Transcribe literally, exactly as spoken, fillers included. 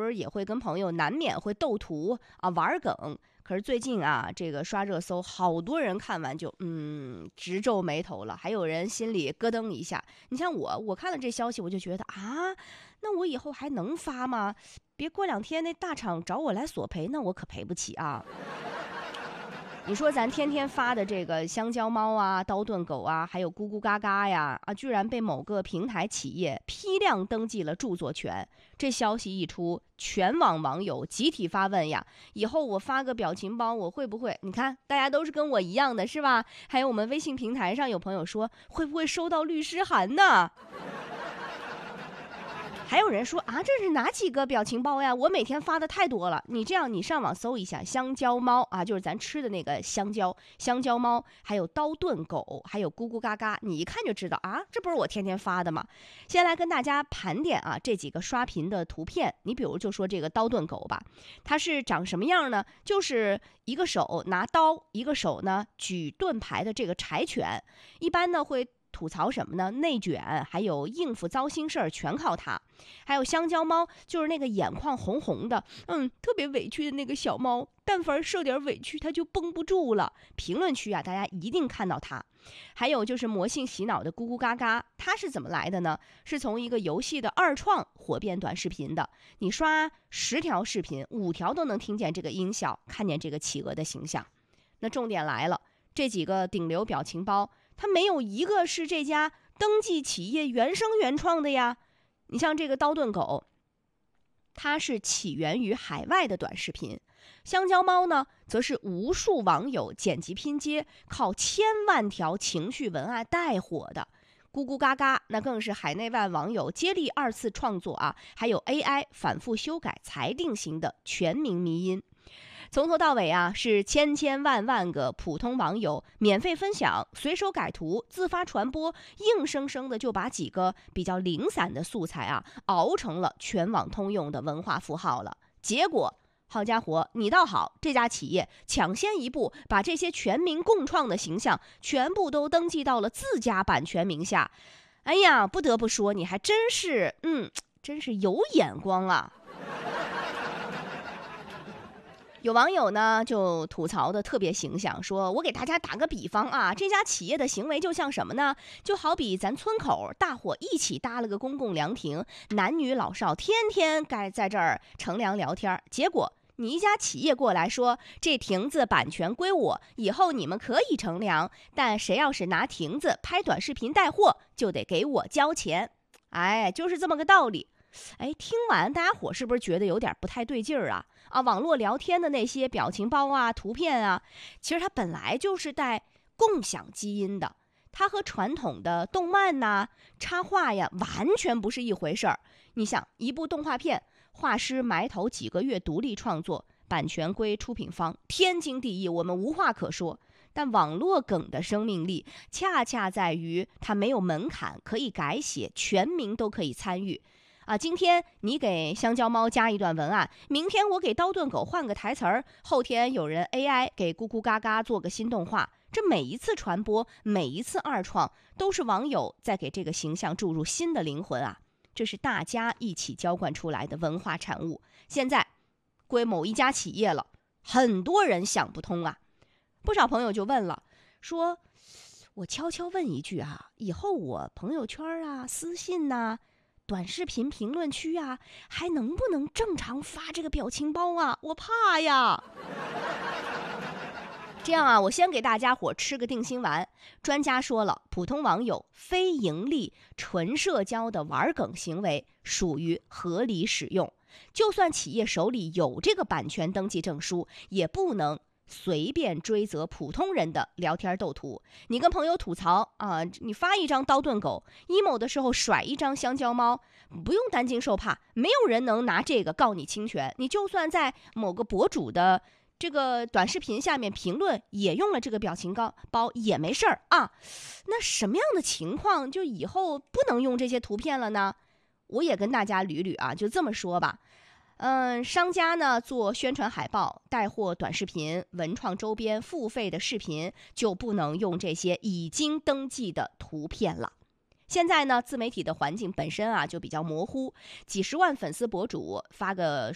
候也会跟朋友难免会斗图啊玩梗，可是最近啊这个刷热搜，好多人看完就嗯直皱眉头了，还有人心里咯噔一下。你像我，我看了这消息我就觉得啊，那我以后还能发吗？别过两天那大厂找我来索赔，那我可赔不起啊。你说咱天天发的这个香蕉猫啊、刀盾狗啊，还有咕咕嘎嘎呀，啊，居然被某个平台企业批量登记了著作权。这消息一出，全网网友集体发问呀：以后我发个表情包，我会不会？你看，大家都是跟我一样的，是吧？还有我们微信平台上有朋友说，会不会收到律师函呢？还有人说啊，这是哪几个表情包呀？我每天发的太多了。你这样，你上网搜一下香蕉猫啊，就是咱吃的那个香蕉，香蕉猫，还有刀盾狗，还有咕咕嘎嘎，你一看就知道啊，这不是我天天发的吗？先来跟大家盘点啊这几个刷屏的图片。你比如就说这个刀盾狗吧，它是长什么样呢？就是一个手拿刀，一个手呢举盾牌的这个柴犬，一般呢会吐槽什么呢？内卷，还有应付糟心事儿，全靠它。还有香蕉猫，就是那个眼眶红红的，嗯，特别委屈的那个小猫，但凡受点委屈，它就绷不住了。评论区啊，大家一定看到它。还有就是魔性洗脑的咕咕嘎嘎，它是怎么来的呢？是从一个游戏的二创火遍短视频的。你刷十条视频，五条都能听见这个音效，看见这个企鹅的形象。那重点来了，这几个顶流表情包，它没有一个是这家登记企业原生原创的呀。你像这个刀盾狗，它是起源于海外的短视频。香蕉猫呢，则是无数网友剪辑拼接，靠千万条情绪文案带火的。咕咕嘎嘎，那更是海内外网友接力二次创作啊，还有 A I 反复修改裁定型的全民迷因。从头到尾啊，是千千万万个普通网友免费分享、随手改图、自发传播，硬生生的就把几个比较零散的素材啊，熬成了全网通用的文化符号了。结果，好家伙，你倒好，这家企业抢先一步把这些全民共创的形象全部都登记到了自家版权名下。哎呀，不得不说，你还真是，嗯，真是有眼光啊。有网友呢就吐槽的特别形象，说我给大家打个比方啊，这家企业的行为就像什么呢？就好比咱村口大伙一起搭了个公共凉亭，男女老少天天该在这儿乘凉聊天，结果你一家企业过来说，这亭子版权归我，以后你们可以乘凉，但谁要是拿亭子拍短视频带货，就得给我交钱。哎，就是这么个道理。哎，听完大家伙是不是觉得有点不太对劲儿啊？啊，网络聊天的那些表情包啊、图片啊，其实它本来就是带共享基因的，它和传统的动漫呐、啊、插画呀完全不是一回事儿。你想，一部动画片，画师埋头几个月独立创作，版权归出品方，天经地义，我们无话可说。但网络梗的生命力恰恰在于它没有门槛，可以改写，全民都可以参与。啊，今天你给香蕉猫加一段文案，明天我给刀盾狗换个台词儿，后天有人 A I 给咕咕嘎嘎做个新动画。这每一次传播，每一次二创，都是网友在给这个形象注入新的灵魂啊！这是大家一起浇灌出来的文化产物。现在归某一家企业了，很多人想不通啊。不少朋友就问了，说我悄悄问一句啊，以后我朋友圈啊、私信呐、短视频评论区啊，还能不能正常发这个表情包啊？我怕呀。这样啊，我先给大家伙吃个定心丸。专家说了，普通网友非盈利、纯社交的玩梗行为属于合理使用，就算企业手里有这个版权登记证书，也不能随便追责普通人的聊天斗图。你跟朋友吐槽啊，你发一张刀盾狗 emo 的时候甩一张香蕉猫，不用担惊受怕，没有人能拿这个告你侵权。你就算在某个博主的这个短视频下面评论也用了这个表情包也没事儿啊。那什么样的情况就以后不能用这些图片了呢？我也跟大家捋捋啊，就这么说吧。嗯，商家呢做宣传海报、带货短视频、文创周边、付费的视频，就不能用这些已经登记的图片了。现在呢，自媒体的环境本身啊就比较模糊，几十万粉丝博主发个